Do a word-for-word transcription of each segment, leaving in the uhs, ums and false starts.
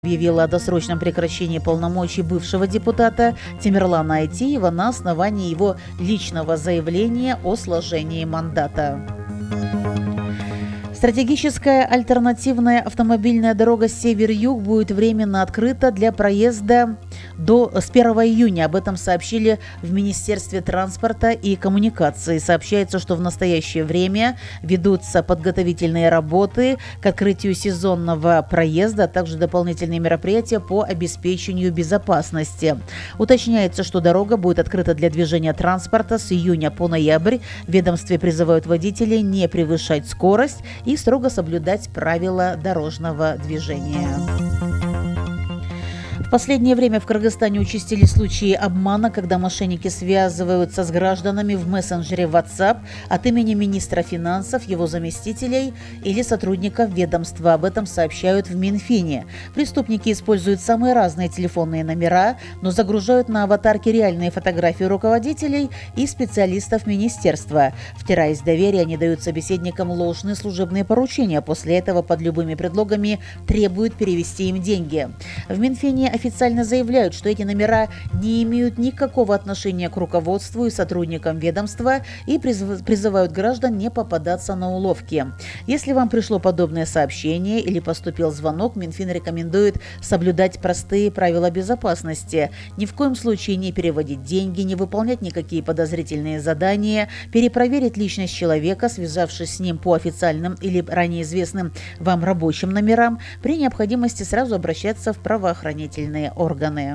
Объявила о досрочном прекращении полномочий бывшего депутата Темирлана Айтиева на основании его личного заявления о сложении мандата. Стратегическая альтернативная автомобильная дорога Север-Юг будет временно открыта для проезда до, с первого июня. Об этом сообщили в Министерстве транспорта и коммуникаций. Сообщается, что в настоящее время ведутся подготовительные работы к открытию сезонного проезда, а также дополнительные мероприятия по обеспечению безопасности. Уточняется, что дорога будет открыта для движения транспорта с июня по ноябрь. В ведомстве призывают водителей не превышать скорость и строго соблюдать правила дорожного движения. В последнее время в Кыргызстане участились случаи обмана, когда мошенники связываются с гражданами в мессенджере WhatsApp от имени министра финансов, его заместителей или сотрудников ведомства. Об этом сообщают в Минфине. Преступники используют самые разные телефонные номера, но загружают на аватарки реальные фотографии руководителей и специалистов министерства. Втираясь в доверие, они дают собеседникам ложные служебные поручения. После этого под любыми предлогами требуют перевести им деньги. В Минфине официально заявляют, что эти номера не имеют никакого отношения к руководству и сотрудникам ведомства и призывают граждан не попадаться на уловки. Если вам пришло подобное сообщение или поступил звонок, Минфин рекомендует соблюдать простые правила безопасности. Ни в коем случае не переводить деньги, не выполнять никакие подозрительные задания, перепроверить личность человека, связавшись с ним по официальным или ранее известным вам рабочим номерам, при необходимости сразу обращаться в правоохранительные органы.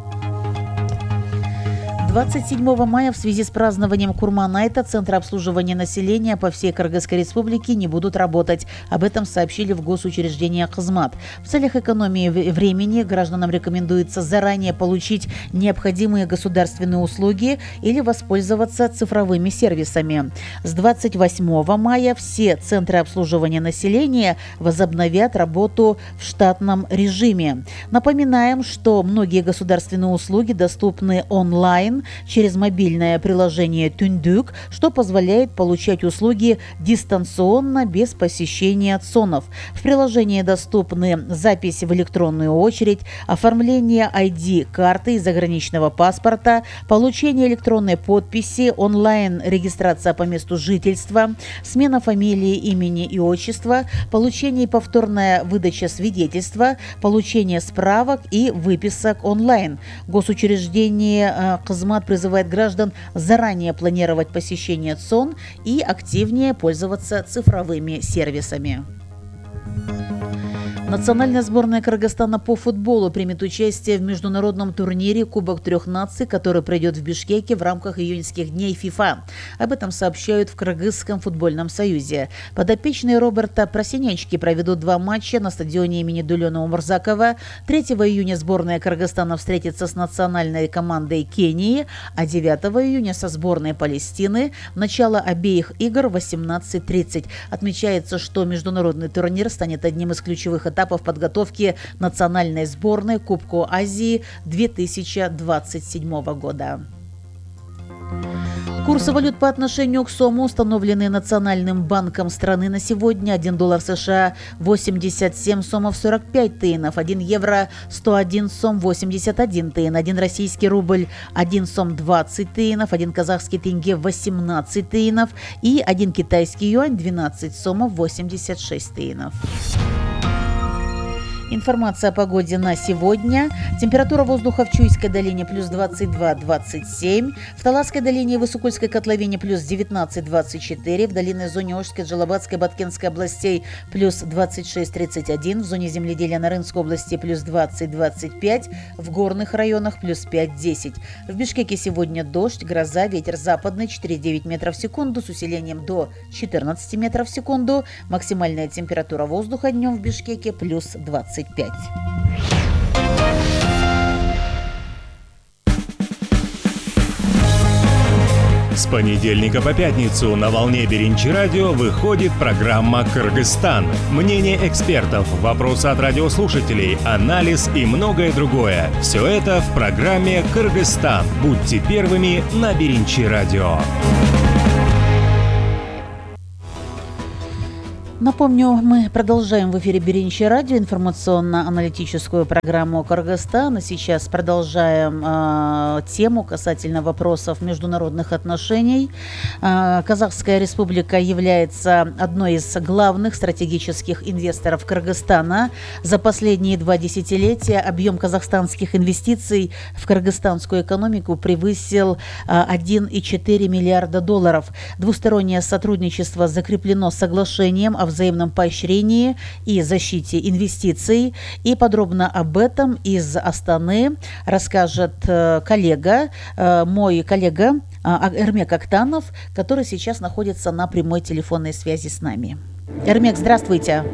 двадцать седьмого мая в связи с празднованием Курманайта Центры обслуживания населения по всей Кыргызской республике не будут работать. Об этом сообщили в госучреждении Кызмат. В целях экономии времени гражданам рекомендуется заранее получить необходимые государственные услуги или воспользоваться цифровыми сервисами. С двадцать восьмого мая все Центры обслуживания населения возобновят работу в штатном режиме. Напоминаем, что многие государственные услуги доступны онлайн через мобильное приложение Түндүк, что позволяет получать услуги дистанционно без посещения ЦОНов. В приложении доступны запись в электронную очередь, оформление ай ди-карты и заграничного паспорта, получение электронной подписи, онлайн-регистрация по месту жительства, смена фамилии, имени и отчества, получение и повторная выдача свидетельства, получение справок и выписок онлайн. Госучреждение Кызмат призывает граждан заранее планировать посещение ЦОН и активнее пользоваться цифровыми сервисами. Национальная сборная Кыргызстана по футболу примет участие в международном турнире Кубок трех наций, который пройдет в Бишкеке в рамках июньских дней ФИФА. Об этом сообщают в Кыргызском футбольном союзе. Подопечные Роберта Просинечки проведут два матча на стадионе имени Дулена Умурзакова. третьего июня сборная Кыргызстана встретится с национальной командой Кении, а девятого июня со сборной Палестины. Начало обеих игр в восемнадцать тридцать. Отмечается, что международный турнир станет одним из ключевых этапов подготовки национальной сборной Кубку Азии две тысячи двадцать седьмого года. Курсы валют по отношению к сому, установленные Национальным банком страны на сегодня: один доллар США восемьдесят семь сомов сорок пять тыинов, один евро сто один сом восемьдесят один тыин, один российский рубль один сом двадцать тыинов, один казахский тенге восемнадцать тыинов и один китайский юань двенадцать сомов восемьдесят шесть тыинов. Информация о погоде на сегодня. Температура воздуха в Чуйской долине плюс двадцать два - двадцать семь, в Таласской долине и Высокольской котловине плюс девятнадцать - двадцать четыре, в долинной зоне Ошской, Джалабадской, Баткенской областей плюс двадцать шесть - тридцать один, в зоне земледелия Нарынской области плюс двадцать - двадцать пять, в горных районах плюс пять - десять. В Бишкеке сегодня дождь, гроза, ветер западный четыре - девять метров в секунду с усилением до четырнадцати метров в секунду. Максимальная температура воздуха днем в Бишкеке плюс двадцать пять. С понедельника по пятницу на волне Беринчи Радио выходит программа «Кыргызстан». Мнение экспертов, вопросы от радиослушателей, анализ и многое другое. Все это в программе «Кыргызстан». Будьте первыми на Беринчи Радио. Напомню, мы продолжаем в эфире Беренчи радио информационно-аналитическую программу Кыргызстана. Сейчас продолжаем э, тему касательно вопросов международных отношений. Э, Казахская республика является одной из главных стратегических инвесторов Кыргызстана. За последние два десятилетия объем казахстанских инвестиций в кыргызстанскую экономику превысил э, один и четыре миллиарда долларов. Двустороннее сотрудничество закреплено соглашением о взаимном поощрении и защите инвестиций. И подробно об этом из Астаны расскажет коллега, мой коллега Эрмек Актанов, который сейчас находится на прямой телефонной связи с нами. Эрмек, здравствуйте.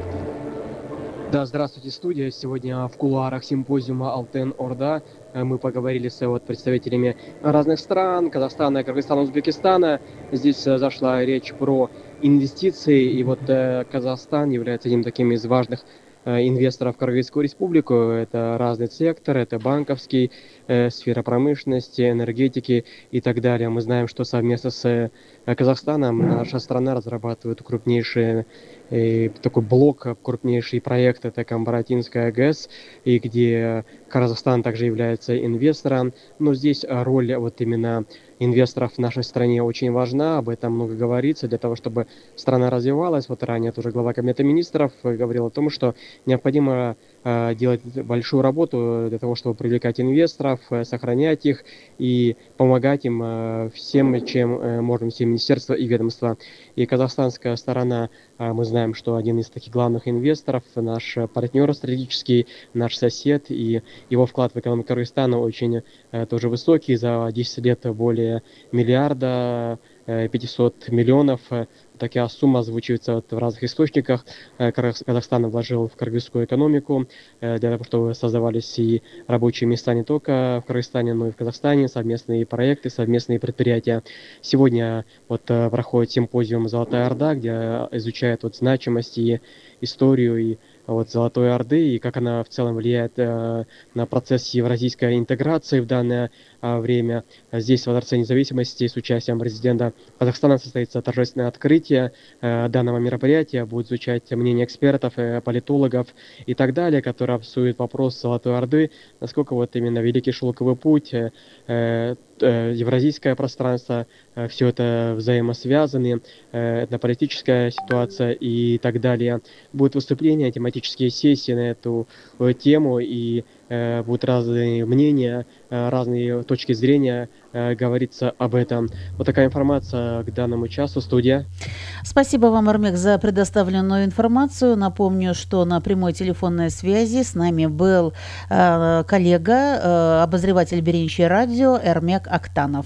Да, здравствуйте, студия. Сегодня в кулуарах симпозиума Алтын-Орда мы поговорили с вот представителями разных стран, Казахстана, Кыргызстана, Узбекистана. Здесь зашла речь про инвестиции, и вот Казахстан является одним таким из важных инвесторов в Кыргызскую республику. Это разный сектор, это банковский, э, сфера промышленности, энергетики и так далее. Мы знаем, что совместно с Казахстаном наша страна разрабатывает крупнейший э, такой блок, крупнейший проект, это Камбаратинская ГЭС, и где Казахстан также является инвестором. Но здесь роль вот именно инвесторов в нашей стране очень важна, об этом много говорится, для того, чтобы страна развивалась. Вот ранее тоже глава Кабинета министров говорил о том, что необходимо э, делать большую работу для того, чтобы привлекать инвесторов, э, сохранять их и помогать им э, всем, чем э, можем, все министерства и ведомства. И казахстанская сторона, э, мы знаем, что один из таких главных инвесторов, наш партнер стратегический, наш сосед, и его вклад в экономику Кыргызстана очень э, тоже высокий, за десять лет более миллиарда пятьсот миллионов. Такая сумма озвучивается вот в разных источниках. Казахстан вложил в кыргызскую экономику для того, чтобы создавались и рабочие места не только в Кыргызстане, но и в Казахстане, совместные проекты, совместные предприятия. Сегодня вот проходит симпозиум «Золотая Орда», где изучают вот значимость и историю и вот Золотой Орды, и как она в целом влияет э, на процесс евразийской интеграции в данное э, время. Здесь во Дворце независимости с участием президента Казахстана состоится торжественное открытие э, данного мероприятия. Будет изучать мнение экспертов, э, политологов и так далее, которые обсудят вопрос Золотой Орды, насколько вот именно Великий Шелковый путь, э, э, евразийское пространство, э, все это взаимосвязаны, э, этнополитическая ситуация и так далее. Будет выступление, тематические сессии на эту э, тему, и э, будут разные мнения, э, разные точки зрения э, говорится об этом. Вот такая информация к данному часу. Студия. Спасибо вам, Эрмек, за предоставленную информацию. Напомню, что на прямой телефонной связи с нами был э, коллега, э, обозреватель Беренчи радио Эрмек Актанов.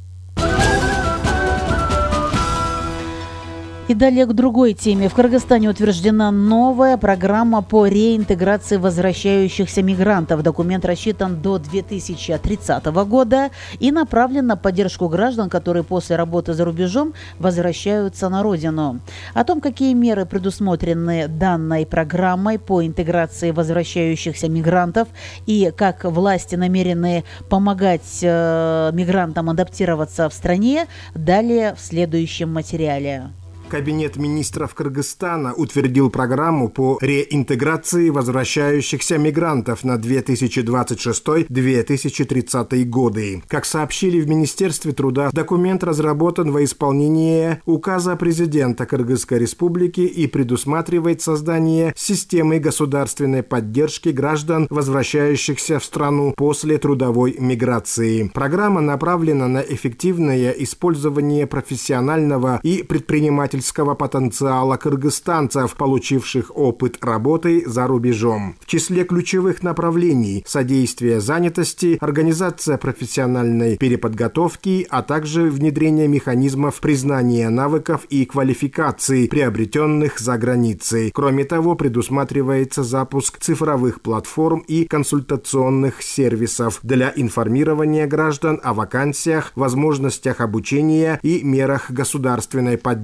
И далее к другой теме. В Кыргызстане утверждена новая программа по реинтеграции возвращающихся мигрантов. Документ рассчитан до две тысячи тридцатого года и направлен на поддержку граждан, которые после работы за рубежом возвращаются на родину. О том, какие меры предусмотрены данной программой по интеграции возвращающихся мигрантов и как власти намерены помогать э, мигрантам адаптироваться в стране, далее в следующем материале. Кабинет министров Кыргызстана утвердил программу по реинтеграции возвращающихся мигрантов на две тысячи двадцать шестой — две тысячи тридцатый годы. Как сообщили в Министерстве труда, документ разработан во исполнение указа президента Кыргызской республики и предусматривает создание системы государственной поддержки граждан, возвращающихся в страну после трудовой миграции. Программа направлена на эффективное использование профессионального и предпринимательского потенциала кыргызстанцев, получивших опыт работы за рубежом. В числе ключевых направлений – содействие занятости, организация профессиональной переподготовки, а также внедрение механизмов признания навыков и квалификаций, приобретенных за границей. Кроме того, предусматривается запуск цифровых платформ и консультационных сервисов для информирования граждан о вакансиях, возможностях обучения и мерах государственной поддержки.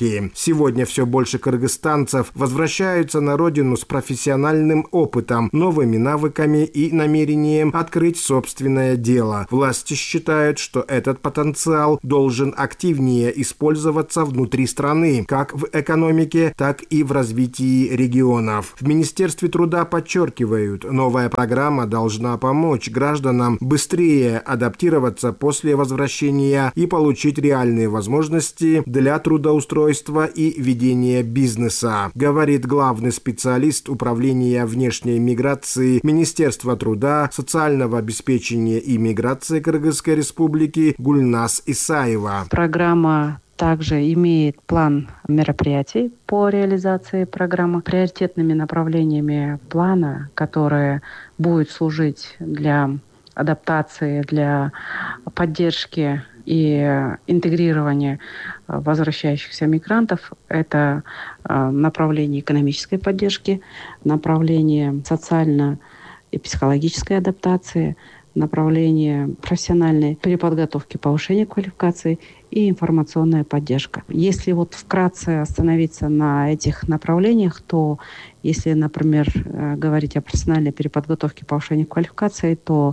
поддержки. Сегодня все больше кыргызстанцев возвращаются на родину с профессиональным опытом, новыми навыками и намерением открыть собственное дело. Власти считают, что этот потенциал должен активнее использоваться внутри страны, как в экономике, так и в развитии регионов. В Министерстве труда подчеркивают, новая программа должна помочь гражданам быстрее адаптироваться после возвращения и получить реальные возможности для трудоустройства и ведения бизнеса, говорит главный специалист Управления внешней миграции Министерства труда, социального обеспечения и миграции Кыргызской Республики Гульнас Исаева. Программа также имеет план мероприятий по реализации программы. Приоритетными направлениями плана, которые будут служить для адаптации, для поддержки и интегрирования возвращающихся мигрантов, это направление экономической поддержки, направление социально- и психологической адаптации, направление профессиональной переподготовки, повышения квалификации и информационная поддержка. Если вот вкратце остановиться на этих направлениях, то если, например, говорить о профессиональной переподготовке, повышении квалификации, то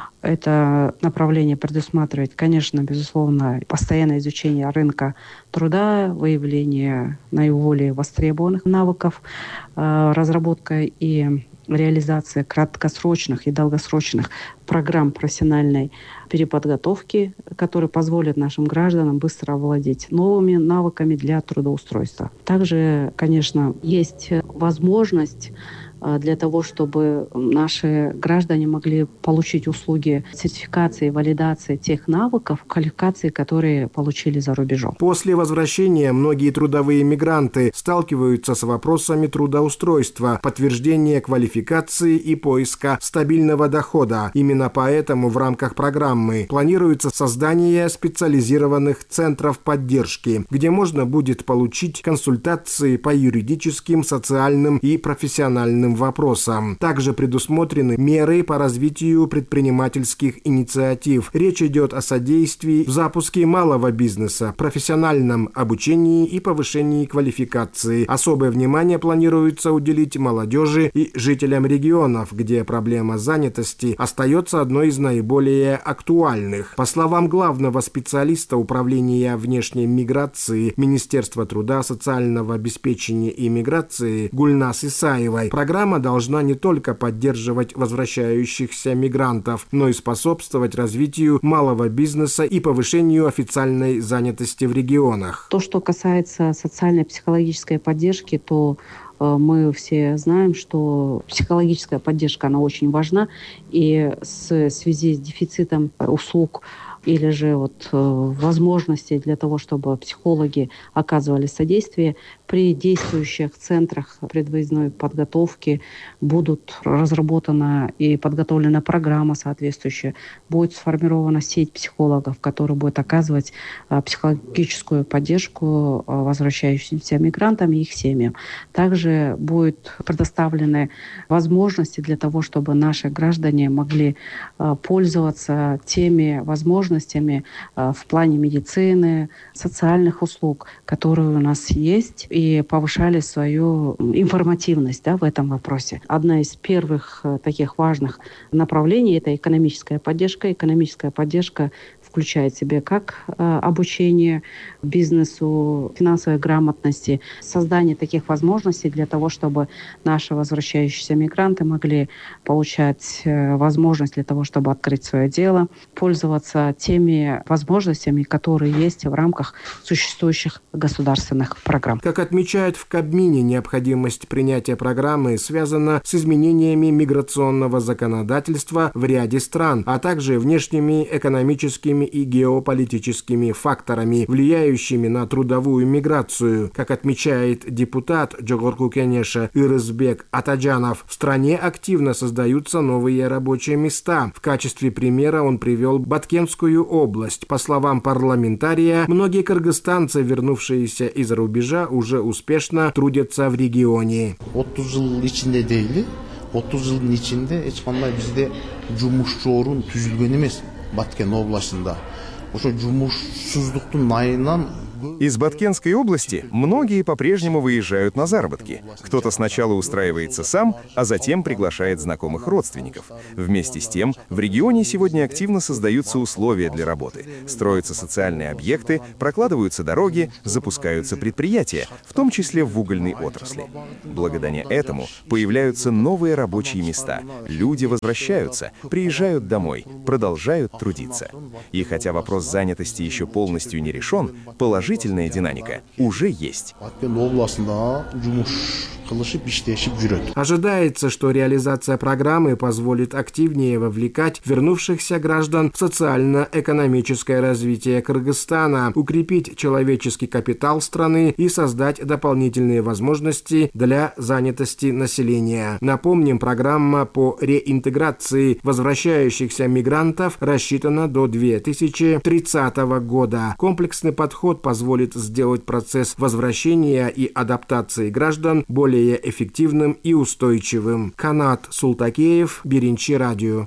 это направление предусматривает, конечно, безусловно, постоянное изучение рынка труда, выявление наиболее востребованных навыков, разработка и реализация краткосрочных и долгосрочных программ профессиональной переподготовки, которые позволят нашим гражданам быстро овладеть новыми навыками для трудоустройства. Также, конечно, есть возможность для того, чтобы наши граждане могли получить услуги сертификации, валидации тех навыков, квалификаций, которые получили за рубежом. После возвращения многие трудовые мигранты сталкиваются с вопросами трудоустройства, подтверждения квалификации и поиска стабильного дохода. Именно поэтому в рамках программы планируется создание специализированных центров поддержки, где можно будет получить консультации по юридическим, социальным и профессиональным вопросам. Также предусмотрены меры по развитию предпринимательских инициатив. Речь идет о содействии в запуске малого бизнеса, профессиональном обучении и повышении квалификации. Особое внимание планируется уделить молодежи и жителям регионов, где проблема занятости остается одной из наиболее актуальных. По словам главного специалиста Управления внешней миграции Министерства труда, социального обеспечения и миграции Гульнас Исаевой, программа должна не только поддерживать возвращающихся мигрантов, но и способствовать развитию малого бизнеса и повышению официальной занятости в регионах. То, что касается социальной психологической поддержки, то мы все знаем, что психологическая поддержка, она очень важна, и в связи с дефицитом услуг или же вот возможностей для того, чтобы психологи оказывали содействие, при действующих центрах предвыездной подготовки будут разработана и подготовлена программа соответствующая, будет сформирована сеть психологов, которая будет оказывать психологическую поддержку возвращающимся мигрантам и их семьям. Также будут предоставлены возможности для того, чтобы наши граждане могли пользоваться теми возможностями в плане медицины, социальных услуг, которые у нас есть, и повышали свою информативность, да, в этом вопросе. Одна из первых таких важных направлений – это экономическая поддержка. Экономическая поддержка включает в себя как э, обучение бизнесу, финансовой грамотности, создание таких возможностей для того, чтобы наши возвращающиеся мигранты могли получать э, возможность для того, чтобы открыть свое дело, пользоваться теми возможностями, которые есть в рамках существующих государственных программ. Как отмечают в Кабмине, необходимость принятия программы связана с изменениями миграционного законодательства в ряде стран, а также внешними экономическими и геополитическими факторами, влияющими на трудовую миграцию. Как отмечает депутат Джогорку Кенеша Ирызбек Атаджанов, в стране активно создаются новые рабочие места. В качестве примера он привел Баткенскую область. По словам парламентария, многие кыргызстанцы, вернувшиеся из-за рубежа, уже успешно трудятся в регионе. отуз жыл ичинде дейли, отуз жылдын ичинде эч кандай бизде жумуш орун түзүлгөн эмес Баткен областында. Ошо жумушсуздуктун айынан Из Баткенской области многие по-прежнему выезжают на заработки. Кто-то сначала устраивается сам, а затем приглашает знакомых родственников. Вместе с тем, в регионе сегодня активно создаются условия для работы. Строятся социальные объекты, прокладываются дороги, запускаются предприятия, в том числе в угольной отрасли. Благодаря этому появляются новые рабочие места. Люди возвращаются, приезжают домой, продолжают трудиться. И хотя вопрос занятости еще полностью не решен, положительная динамика уже есть. Ожидается, что реализация программы позволит активнее вовлекать вернувшихся граждан в социально-экономическое развитие Кыргызстана, укрепить человеческий капитал страны и создать дополнительные возможности для занятости населения. Напомним, программа по реинтеграции возвращающихся мигрантов рассчитана до две тысячи тридцатого года. Комплексный подход позволит сделать процесс возвращения и адаптации граждан более эффективным и устойчивым. Канат Султакеев, Беренчи радио.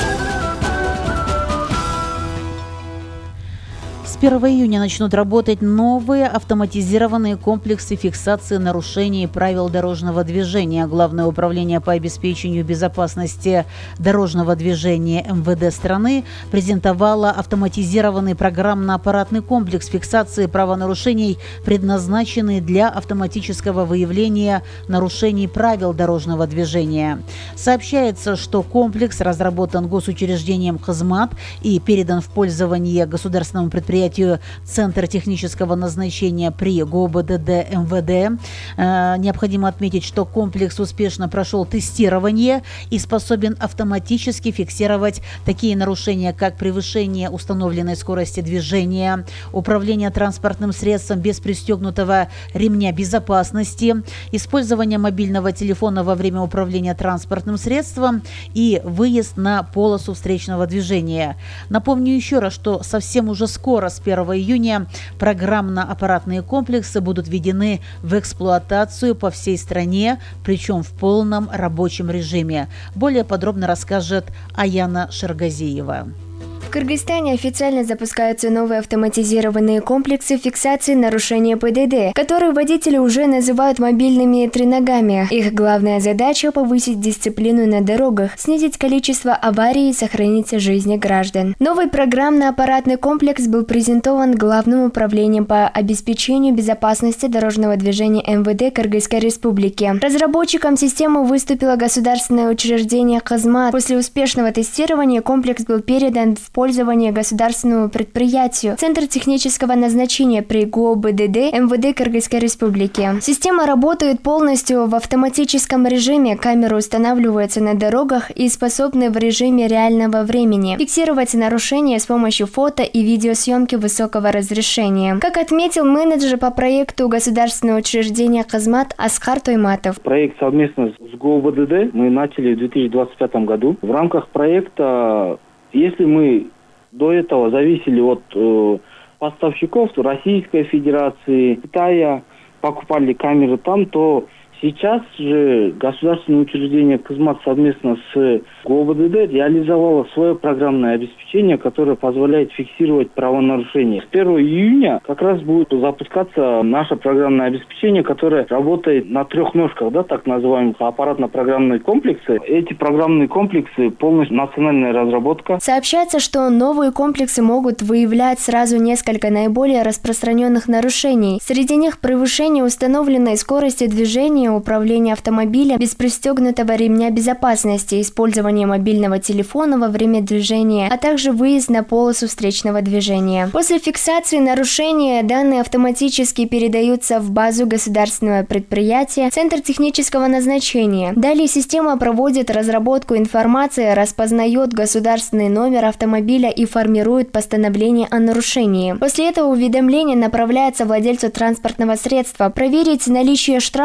С первого июня начнут работать новые автоматизированные комплексы фиксации нарушений правил дорожного движения. Главное управление по обеспечению безопасности дорожного движения эм вэ дэ страны презентовало автоматизированный программно-аппаратный комплекс фиксации правонарушений, предназначенный для автоматического выявления нарушений правил дорожного движения. Сообщается, что комплекс разработан госучреждением «Хазмат» и передан в пользование государственному предприятию Центр технического назначения при гэ о бэ дэ дэ эм вэ дэ. Э, необходимо отметить, что комплекс успешно прошел тестирование и способен автоматически фиксировать такие нарушения, как превышение установленной скорости движения, управление транспортным средством без пристегнутого ремня безопасности, использование мобильного телефона во время управления транспортным средством и выезд на полосу встречного движения. Напомню еще раз, что совсем уже скоро, с первого июня, программно-аппаратные комплексы будут введены в эксплуатацию по всей стране, причем в полном рабочем режиме. Более подробно расскажет Аяна Шаргазиева. В Кыргызстане официально запускаются новые автоматизированные комплексы фиксации нарушения пэ дэ дэ, которые водители уже называют мобильными треногами. Их главная задача – повысить дисциплину на дорогах, снизить количество аварий и сохранить жизни граждан. Новый программно-аппаратный комплекс был презентован Главным управлением по обеспечению безопасности дорожного движения эм вэ дэ Кыргызской Республики. Разработчиком системы выступило государственное учреждение «Хазмат». После успешного тестирования комплекс был передан в пользование государственному предприятию Центр технического назначения при гэ о бэ дэ дэ эм вэ дэ Кыргызской Республики. Система работает полностью в автоматическом режиме, камеры устанавливаются на дорогах и способны в режиме реального времени фиксировать нарушения с помощью фото и видеосъемки высокого разрешения. Как отметил менеджер по проекту государственного учреждения «Хазмат» Асхар Тойматов. Проект совместно с гэ о бэ дэ дэ мы начали в две тысячи двадцать пятом году. В рамках проекта, если мы до этого зависели от э, поставщиков Российской Федерации, Китая, покупали камеры там, то сейчас же государственное учреждение «Хазмат» совместно с гэ о бэ дэ дэ реализовало свое программное обеспечение, которое позволяет фиксировать правонарушения. С первого июня как раз будет запускаться наше программное обеспечение, которое работает на трех ножках, да, так называемых аппаратно-программные комплексы. Эти программные комплексы полностью национальная разработка. Сообщается, что новые комплексы могут выявлять сразу несколько наиболее распространенных нарушений. Среди них превышение установленной скорости движения, управление автомобилем без пристегнутого ремня безопасности, использование мобильного телефона во время движения, а также выезд на полосу встречного движения. После фиксации нарушения данные автоматически передаются в базу государственного предприятия Центр технического назначения. Далее система проводит разработку информации, распознает государственный номер автомобиля и формирует постановление о нарушении. После этого уведомление направляется владельцу транспортного средства. Проверить наличие штрафов граждан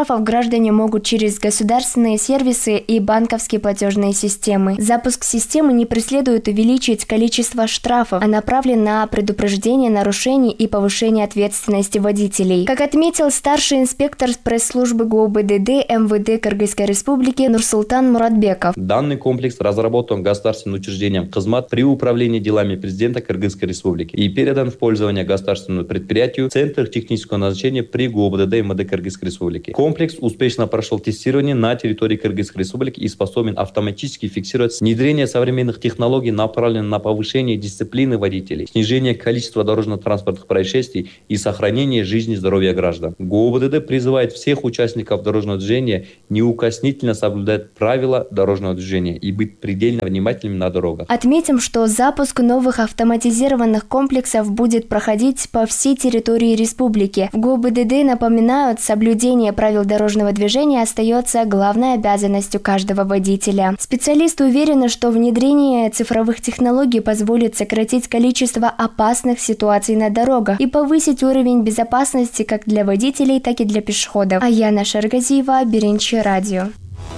граждане могут через государственные сервисы и банковские платежные системы. Запуск системы не преследует увеличить количество штрафов, а направлен на предупреждение нарушений и повышение ответственности водителей. Как отметил старший инспектор пресс-службы ГОБДД МВД Кыргызской Республики Нурсултан Муратбеков. Данный комплекс разработан государственным учреждением «Кызмат» при управлении делами президента Кыргызской Республики и передан в пользование государственному предприятию «Центр технического назначения» при ГОБДД МВД Кыргызской Республики. Комплекс успешно прошел тестирование на территории Кыргызской Республики и способен автоматически фиксировать внедрение современных технологий, направленных на повышение дисциплины водителей, снижение количества дорожно-транспортных происшествий и сохранение жизни и здоровья граждан. ГОБДД призывает всех участников дорожного движения неукоснительно соблюдать правила дорожного движения и быть предельно внимательными на дорогах. Отметим, что запуск новых автоматизированных комплексов будет проходить по всей территории республики. В ГОБДД напоминают, соблюдение правил дорожного движения остается главной обязанностью каждого водителя. Специалисты уверены, что внедрение цифровых технологий позволит сократить количество опасных ситуаций на дорогах и повысить уровень безопасности как для водителей, так и для пешеходов. Аяна Шаргазиева, Беренчи радио.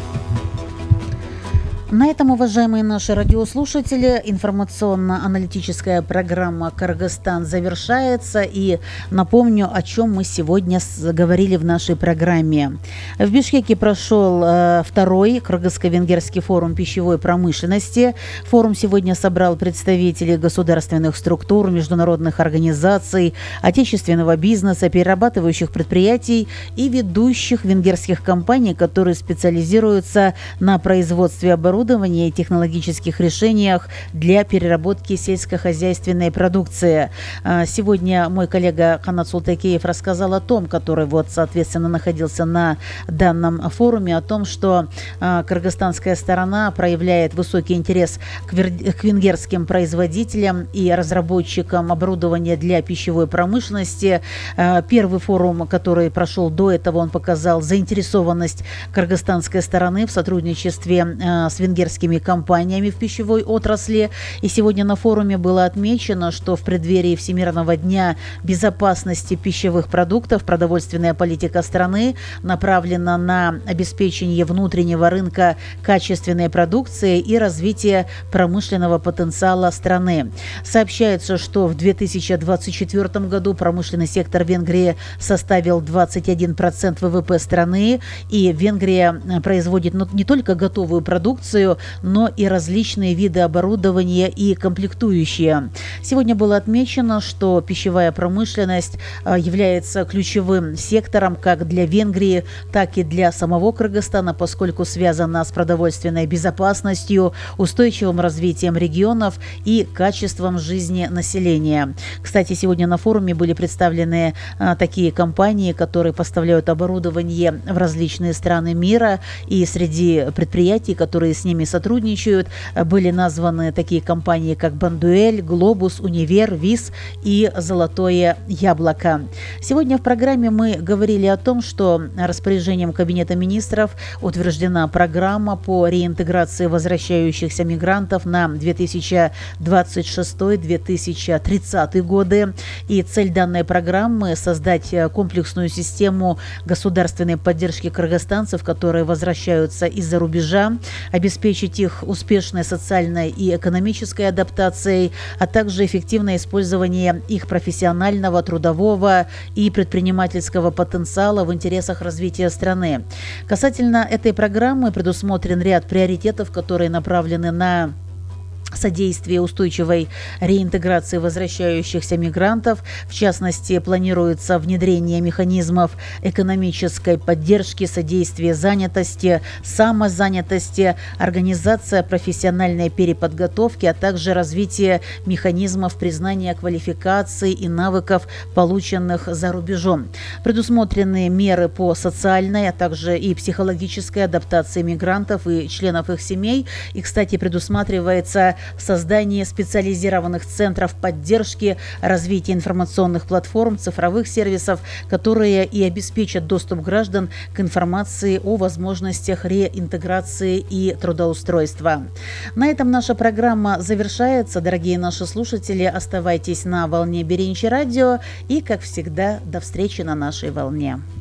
На этом, уважаемые наши радиослушатели, информационно-аналитическая программа «Кыргызстан» завершается. И напомню, о чем мы сегодня говорили в нашей программе. В Бишкеке прошел э, второй Кыргызско-венгерский форум пищевой промышленности. Форум сегодня собрал представителей государственных структур, международных организаций, отечественного бизнеса, перерабатывающих предприятий и ведущих венгерских компаний, которые специализируются на производстве оборудования и технологических решениях для переработки сельскохозяйственной продукции. Сегодня мой коллега Канат Султакеев рассказал о том, который вот, соответственно, находился на данном форуме, о том, что кыргызстанская сторона проявляет высокий интерес к венгерским производителям и разработчикам оборудования для пищевой промышленности. Первый форум, который прошел до этого, он показал заинтересованность кыргызстанской стороны в сотрудничестве с венгерскими компаниями в пищевой отрасли. И сегодня на форуме было отмечено, что в преддверии Всемирного дня безопасности пищевых продуктов продовольственная политика страны направлена на обеспечение внутреннего рынка качественной продукции и развитие промышленного потенциала страны. Сообщается, что в две тысячи двадцать четвёртом году промышленный сектор Венгрии составил двадцать один процент ВВП страны, и Венгрия производит не только готовую продукцию, но и различные виды оборудования и комплектующие. Сегодня было отмечено, что пищевая промышленность является ключевым сектором как для Венгрии, так и для самого Кыргызстана, поскольку связана с продовольственной безопасностью, устойчивым развитием регионов и качеством жизни населения. Кстати, сегодня на форуме были представлены а, такие компании, которые поставляют оборудование в различные страны мира, и среди предприятий, которые с ними сотрудничают, были названы такие компании, как Бандуэль, Глобус, Универ, ВИС и Золотое яблоко. Сегодня в программе мы говорили о том, что распоряжением Кабинета министров утверждена программа по реинтеграции возвращающихся мигрантов на две тысячи двадцать шестой — две тысячи тридцатый годы. И цель данной программы – создать комплексную систему государственной поддержки кыргызстанцев, которые возвращаются из-за рубежа, обеспечить их успешной социальной и экономической адаптацией, а также эффективное использование их профессионального, трудового и предпринимательского потенциала в интересах развития страны. Касательно этой программы предусмотрен ряд приоритетов, которые направлены на содействие устойчивой реинтеграции возвращающихся мигрантов. В частности, планируется внедрение механизмов экономической поддержки, содействия занятости, самозанятости, организация профессиональной переподготовки, а также развитие механизмов признания квалификаций и навыков, полученных за рубежом. Предусмотрены меры по социальной, а также и психологической адаптации мигрантов и членов их семей. И, кстати, предусматривается создание специализированных центров поддержки, развития информационных платформ, цифровых сервисов, которые и обеспечат доступ граждан к информации о возможностях реинтеграции и трудоустройства. На этом наша программа завершается. Дорогие наши слушатели, оставайтесь на волне Беренчи радио и, как всегда, до встречи на нашей волне.